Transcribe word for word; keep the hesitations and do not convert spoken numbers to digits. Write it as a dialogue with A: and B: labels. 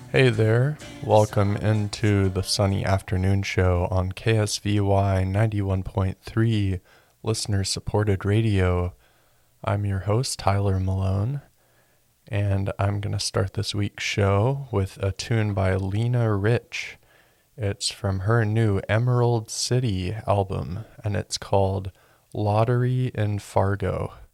A: Hey there, welcome into the sunny afternoon show on K S V Y ninety-one point three, listener-supported radio. I'm your host, Tyler Malone, and I'm going to start this week's show with a tune by Lena Rich. It's from her new Emerald City album, and it's called Lottery in Fargo.